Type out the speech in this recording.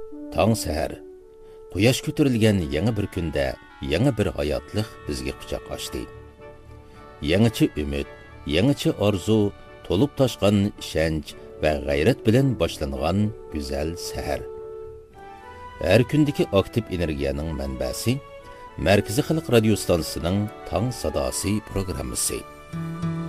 Таң сәһәр. Quyosh ko'tarilgan yangi bir kunda yangi bir hayotlik bizga quchoq ochdi. Yangicha umid, yangicha orzu, to'lib toshgan ishonch va g'ayrat bilan boshlangan go'zal sahar. Har kundagi aktiv energiyaning manbasi Markaziy xalq radio stansiyasining Tong sadosi programmasi.